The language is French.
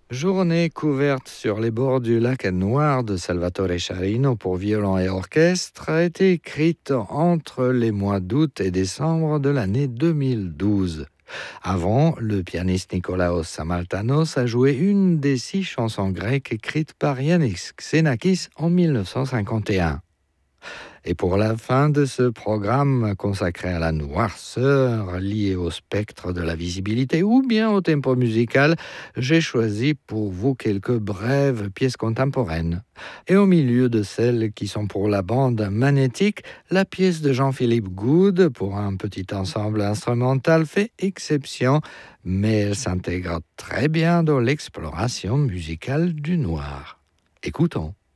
Journée couverte sur les bords du lac Noir de Salvatore Charino pour violon et orchestre a été écrite entre les mois d'août et décembre de l'année 2012. Avant, le pianiste Nikolaos Samaltanos a joué une des 6 chansons grecques écrites par Yannis Xenakis en 1951. Et pour la fin de ce programme consacré à la noirceur liée au spectre de la visibilité ou bien au tempo musical, j'ai choisi pour vous quelques brèves pièces contemporaines. Et au milieu de celles qui sont pour la bande magnétique, la pièce de Jean-Philippe Goude pour un petit ensemble instrumental fait exception, mais elle s'intègre très bien dans l'exploration musicale du noir. Écoutons.